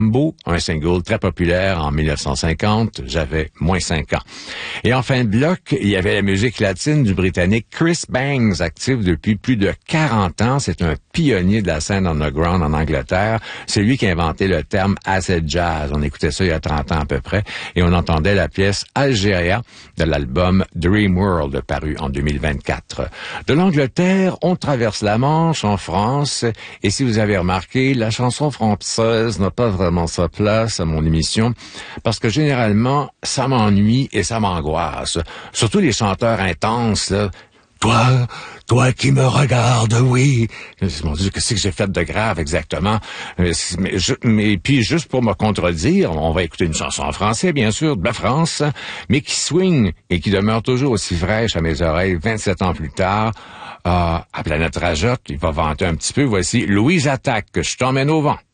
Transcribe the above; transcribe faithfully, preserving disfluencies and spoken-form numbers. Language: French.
Beau, un single très populaire en mille neuf cent cinquante, j'avais moins cinq ans. Et en fin de bloc, il y avait la musique latine du Britannique Chris Bangs, actif depuis plus de quarante ans. C'est un pionnier de la scène underground en Angleterre. C'est lui qui a inventé le terme acid jazz. On écoutait ça il y a trente ans à peu près, et on entendait la pièce Algéria de l'album Dream World, paru en deux mille vingt-quatre. De l'Angleterre, on traverse la Manche en France, et si vous avez remarqué, la chanson française n'a pas vraiment sa place à mon émission, parce que généralement, ça m'ennuie et ça m'angoisse. Surtout les chanteurs intenses, là. Toi, toi qui me regardes, oui. Mon Dieu, qu'est-ce que j'ai fait de grave exactement? Mais, mais, je, mais puis, juste pour me contredire, on va écouter une chanson en français, bien sûr, de la France, mais qui swing et qui demeure toujours aussi fraîche à mes oreilles vingt-sept ans plus tard. Euh, à Planète Rajotte, il va vanter un petit peu. Voici Louise Attaque, Je t'emmène au vent.